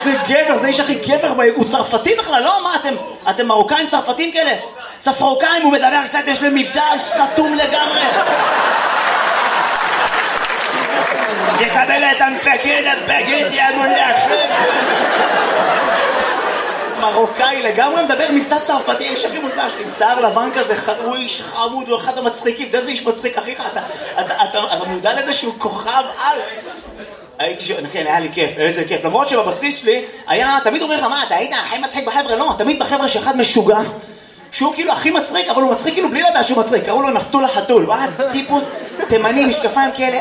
זה גבר, זה איש הכי גבר, הוא צרפתי בכלל, לא? מה אתם מרוקאים צרפתים כאלה? צפרוקאים, הוא מדבר קצת, יש להם מבטא סתום לגמרי. תקבל את המפקד הבגט, יא מונדש. מרוקאי לגמרי מדבר מבטא צרפתי, איש הכי מוזר שלי, שיער לבן כזה, הוא איש חמוד, הוא אחד המצחיקים, אתה יודע איזה איש מצחיק, אחיך, אתה מודע לזה שהוא כוכב על... כן, היה לי כיף, איזה כיף, למרות שבבסיס שלי היה, תמיד אומר לך, מה, אתה היית הכי מצחיק בחבר'ה? לא, תמיד בחבר'ה שאחד משוגע, שהוא כאילו הכי מצחיק, אבל הוא מצחיק כאילו בלי לדעת שהוא מצחיק, קראו לו נפתול החתול, טיפוס תימני, משקפיים כאלה,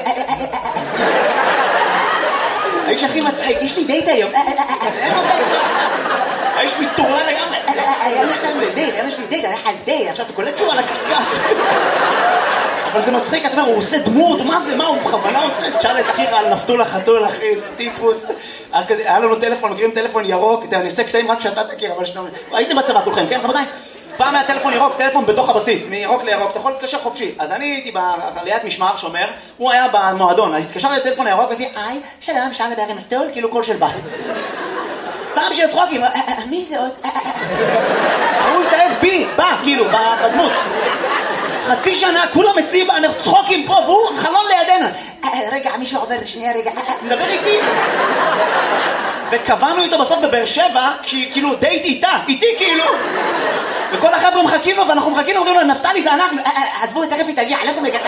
האיש הכי מצחיק, יש לי דייט היום, אין לו דייט, האיש מתורלן לגמרי, יש לי דייט, הלך על דייט, עכשיו אתה קולט שהוא על הקסקס. אבל זה מצחיק, אתה אומר, הוא עושה דמות, מה זה, מה הוא בכוונה עושה? תשאל את אחיך על נפתול החתול, אחי, זה טיפוס. היה לנו טלפון, מכירים טלפון ירוק, אני עושה קטעים רק שאתה תכיר, אבל הייתם בצבא כולכם, כן? רבותיי, פעם היה טלפון ירוק, טלפון בתוך הבסיס, מירוק לירוק, אתה יכול להתקשר חופשי. אז אני הייתי בעליית משמר שומר, הוא היה במועדון, אז התקשרתי לטלפון הירוק ועשיתי, היי, שלום, אפשר לדבר עם נפתול, כאילו קול של בת. סתם שיהיה צחוקים, מי זה עוד? הוא התאהב בי, בא, כאילו, בדמות. חצי שנה, כולם אצלי צחוקים פה, והוא חלון לידינו. רגע, מישהו עובר לשנייה, רגע, מדבר איתי. וקבענו איתו בסוף בבאר שבע, כאילו דייט איתי כאילו. וכל החבר'ה מחכים לו, ואנחנו מחכים לו, אומרים לו, נפתלי זה אנחנו, עזבו, תכף היא תגיע, אנחנו מגדל.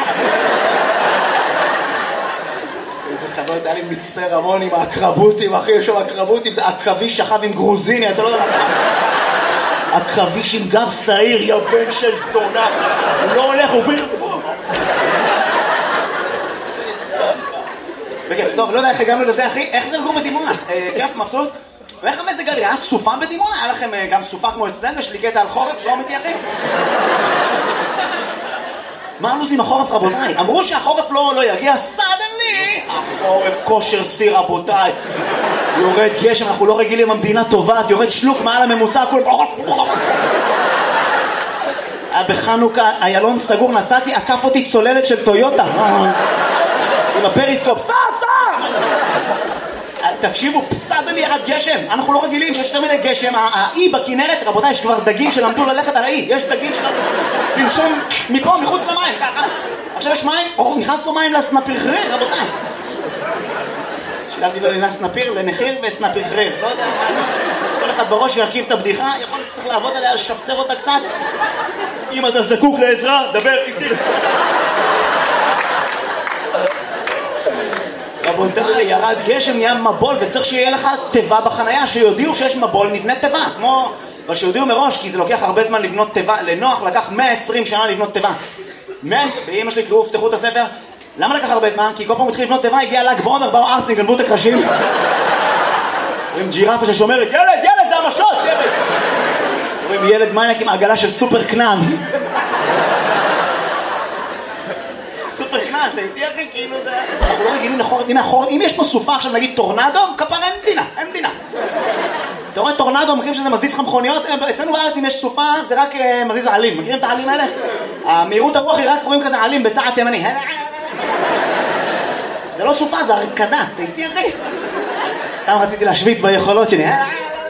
איזה חוויות, היה לי מצפה רמון עם האקרבוטים, אחי, יש שם אקרבוטים, זה עכביש שכב עם גרוזיני, אתה לא יודע מה. עכביש עם גב שעיר, יא בן של זונה, הוא לא הולך, הוא ביר... בכיף, טוב, לא יודע איך הגענו לזה, אחי, איך זה לגור בדימונה? כיף, מבסוט? ואיך המזג האוויר? היה סופה בדימונה? היה לכם גם סופה כמו אצלנו? יש לי קטע על חורף, לא אמיתי, אחי? מה עושים החורף, רבותיי? אמרו שהחורף לא יגיע, סדנלי! החורף כושר סיר, רבותיי. יורד גשם, אנחנו לא רגילים, המדינה טובה, יורד שלוק מעל הממוצע, הכל... בחנוכה, איילון סגור, נסעתי, עקף אותי צוללת של טויוטה. עם הפריסקופ, סע! תקשיבו, סדנלי ירד גשם, אנחנו לא רגילים שיש יותר מדי גשם, האי בכנרת, רבותיי, יש כבר דגים שלמדו ללכת על האי, יש דגים שלמדו לנשום מפה, מחוץ למים, ככה. עכשיו יש מים, נכנס פה מים לסנפיחריר, רבותיי. שילבתי לו לסנפיר, לנחיר וסנפיחריר, לא יודע, כל אחד בראש ירכיב את הבדיחה, יכול להיות שצריך לעבוד עליה, לשפצר אותה קצת. אם אתה זקוק לעזרה, דבר איתי. רבותיי, ירד גשם, נהיה מבול, וצריך שיהיה לך טבע בחנייה, שיודיעו שיש מבול, נבנה טבע, כמו... אבל שיודיעו מראש, כי זה לוקח הרבה זמן לבנות טבע, לנוח לקח 120 שנה לבנות טבע. ואמא שלי קראו, פתחו את הספר, למה לקח הרבה זמן? כי כל פעם התחיל לבנות טבע, הגיע ל"ג בעומר, באו ארסים, גנבו את הקרשים. רואים ג'ירפה ששומרת, ילד, זה המשות, ילד! רואים ילד מניאק עם עגלה של סופר קנן. סופר קנן, אתה איתי אחי, כאילו זה... אנחנו לא רגילים לחורף, אם יש פה סופה עכשיו, נגיד טורנדו, כפר אין מדינה. אתה רואה טורנדו, מכירים שזה מזיז לך מכוניות? אצלנו בארץ אם יש סופה, זה רק מזיז העלים. מכירים את העלים האלה? המהירות הרוח היא רק רואים כזה עלים בצעד תימני. זה לא סופה, זה הרקדה. אתה איתי אחי? סתם רציתי להשוויץ ביכולות שלי. אני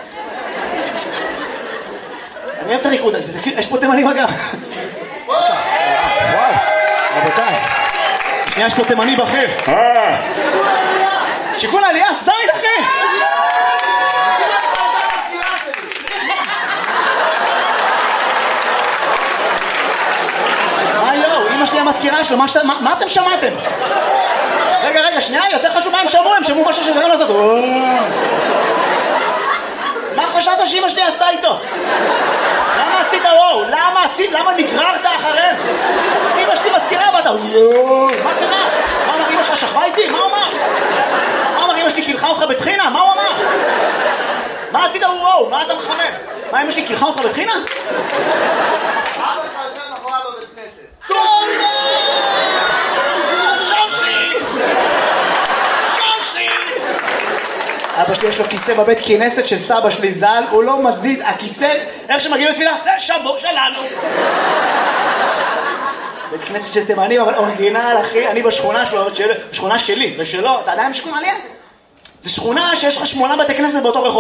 אוהב את הריקוד הזה, יש פה תימנים אגב. וואו, רבותיי. שנייה, יש פה תימני בכיר. שיקול העלייה, זין אחי! מה יואו, אמא שלי המזכירה שלו, מה אתם שמעתם? רגע, שנייה, יותר חשוב מה הם שמעו, הם שמעו משהו שגרם לעשות. מה חשבת שאמא שלי עשתה איתו? למה עשית וואו? למה נגררת אחריהם? אמא שלי מזכירה ואתה מה קרה? מה אמר אמא שלך שכבה איתי? מה הוא אמר? מה אמר אמא שלי קילחה אותך בתחינה? מה הוא אמר? מה עשית וואו? מה אתה מחמם? מה אמא שלי קילחה אותך בתחינה? אבא שלך יושב מאחוריו בבית כנסת. אבא שלי יש לו כיסא בבית כנסת של סבא שלי ז"ל, הוא לא מזיז, הכיסא, איך שמגיעים לתפילה? זה שבור שלנו. בית כנסת של תימנים, אבל אורגינל, אחי, אני בשכונה שלו, בשכונה שלי ושלו, אתה עדיין בשכונה עלייה? זה שכונה שיש לך 8 בתי כנסת באותו רחוב.